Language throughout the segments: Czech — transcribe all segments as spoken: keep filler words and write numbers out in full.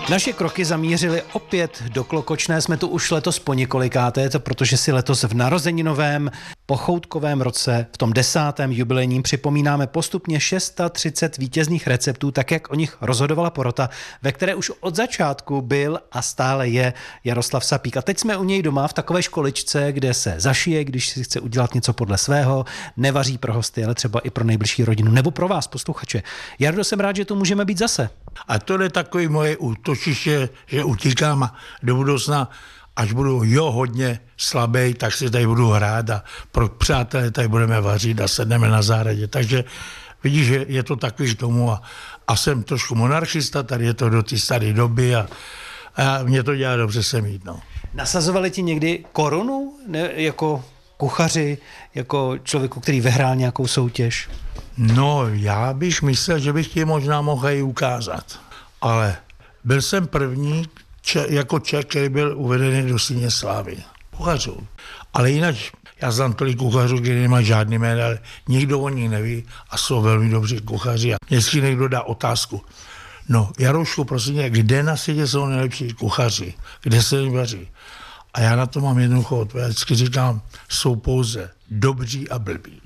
Naše kroky zamířily opět do Klokočné, jsme tu už letos po několikáté, to protože si letos v narozeninovém pochoutkovém roce, v tom desátém jubilejním, připomínáme postupně třicet šest vítězných receptů, tak jak o nich rozhodovala porota, ve které už od začátku byl a stále je Jaroslav Sapík. A teď jsme u něj doma v takové školičce, kde se zašije, když si chce udělat něco podle svého, nevaří pro hosty, ale třeba i pro nejbližší rodinu, nebo pro vás, posluchače. Jardo, jsem rád, že tu můžeme být zase. A to je takový moje útočiště, že utíkám a do budoucna, až budu jo hodně slabý, tak si tady budu hrát a pro přátelé tady budeme vařit a sedneme na zahradě. Takže vidíš, že je to takový k tomu a, a jsem trošku monarchista, tady je to do té staré doby a, a mě to dělá dobře se mít. No. Nasazovali ti někdy korunu ne, jako kuchaři, jako člověku, který vyhrál nějakou soutěž? No, já bych myslel, že bych ti možná mohl i ukázat. Ale byl jsem první če, jako Čech, který byl uvedený do síně slávy. Kuchařů. Ale jinak, já znám tolik kuchařů, který nemají žádný jméno, ale nikdo o nich neví a jsou velmi dobří kuchaři. A vždycky někdo dá otázku. No, Jaroušku, prosím, kde na světě jsou nejlepší kuchaři? Kde se jim vaří? A já na to mám jednoduchou odpověď. Vždycky říkám, jsou pouze dobří a blbí.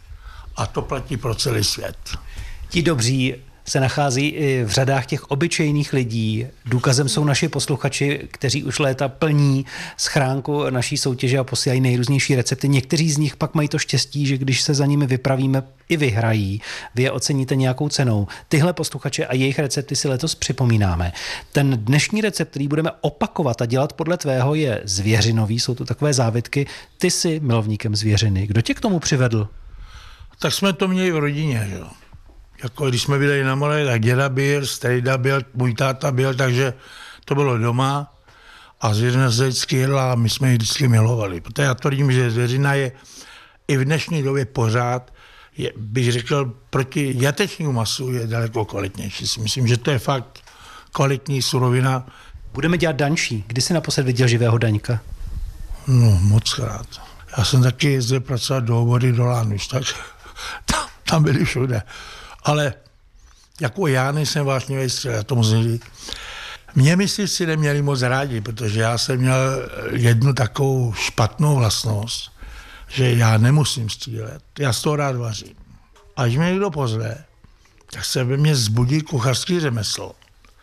A to platí pro celý svět. Ti dobří se nachází i v řadách těch obyčejných lidí. Důkazem jsou naši posluchači, kteří už léta plní schránku naší soutěže a posílají nejrůznější recepty. Někteří z nich pak mají to štěstí, že když se za nimi vypravíme, i vyhrají. Vy je oceníte nějakou cenou. Tyhle posluchače a jejich recepty si letos připomínáme. Ten dnešní recept, který budeme opakovat a dělat podle tvého, je zvěřinový. Jsou to takové závitky. Ty jsi milovníkem zvěřiny. Kdo tě k tomu přivedl? Tak jsme to měli v rodině, že jo. Jako když jsme byli na mole, tak děda byl, strejda byl, můj táta byl, takže to bylo doma a zvěřina se vždycky jedla a my jsme ji vždycky milovali. Protože já tvrdím, že zvěřina je i v dnešní době pořád, je, bych řekl, proti jatečnímu masu je daleko kvalitnější. Myslím, že to je fakt kvalitní surovina. Budeme dělat danší. Kdy jsi naposled viděl živého daňka? No, moc krát. Já jsem taky jezdil pracovat do Obody, do Lánviš, tak tam, tam byli všude. Ale jako já nejsem vášnivý střel, já to musím říct. Mě myslivci neměli moc rádi, protože já jsem měl jednu takovou špatnou vlastnost, že já nemusím střílet. Já z toho rád vařím. Až mě někdo pozve, tak se ve mně zbudí kuchařský řemeslo.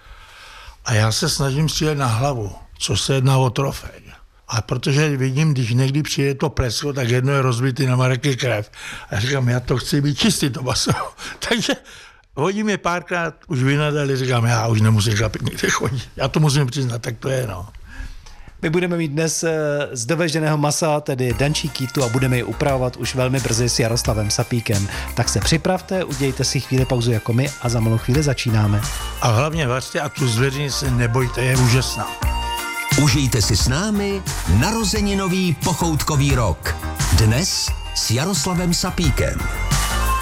A já se snažím střílet na hlavu, což se jedná o trofej. A protože vidím, když někdy přijde to plesko, tak jedno je rozbitý na mareky krev. A já říkám, já to chci být čistý, to maso. Takže hodím je párkrát, už vynadali, říkám, já už nemusím chlapit nikde chodit. Já to musím přiznat, tak to je, no. My budeme mít dnes z doveženého masa, tedy dančí kýtu, a budeme ji upravovat už velmi brzy s Jaroslavem Sapíkem. Tak se připravte, udějte si chvíli pauzu jako my a za malou chvíli začínáme. A hlavně vařte a tu zvěřinu se nebojte, je úžasná. Užijte si s námi narozeninový pochoutkový rok. Dnes s Jaroslavem Sapíkem.